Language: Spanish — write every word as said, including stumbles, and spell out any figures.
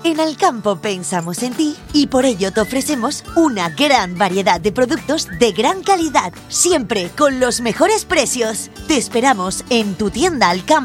En Alcampo pensamos en ti y por ello te ofrecemos una gran variedad de productos de gran calidad, siempre con los mejores precios. Te esperamos en tu tienda Alcampo